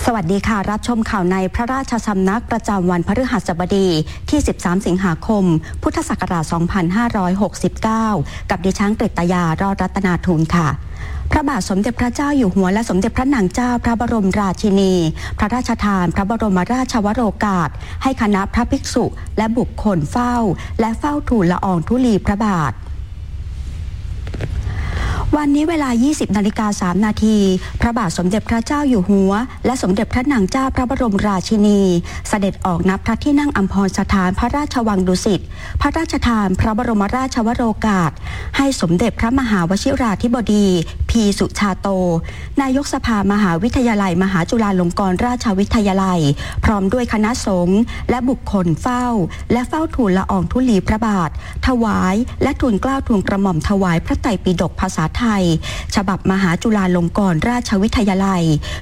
สวัสดีค่ะรับชมข่าวในพระราชสำนักประจำวันพฤหัสบดีที่ 13 สิงหาคม พุทธศักราช 2569 กับดิฉันกฤตยารอดรัตนาทุนค่ะพระบาทสมเด็จพระเจ้าอยู่หัวและสมเด็จพระนางเจ้าพระบรมราชินีพระราชทานพระบรมราชวโรกาสให้คณะพระภิกษุและบุคคลเฝ้าและเฝ้าทูลละอองธุลีพระบาทวันนี้เวลา 20:03 นาทีพระบาทสมเด็จพระเจ้าอยู่หัวและสมเด็จพระนางเจ้าพระบรมราชินีเสด็จออกณพระที่นั่งอัมพรสถานพระราชวังดุสิตพระราชทานพระบรมราชวโรกาสให้สมเด็จพระมหาวชิราธิบดีพีสุชาโตนายกสภามหาวิทยาลัยมหาจุฬาลงกรณราชวิทยาลัยพร้อมด้วยคณะสงฆ์และบุคคลเฝ้าและเฝ้าทูลละอองธุลีพระบาทถวายและทูลเกล้าทูลกระหม่อมถวายพระไตรปิฎกภาษาไทยฉบับมหาจุฬาลงกรณราชวิทยาลัย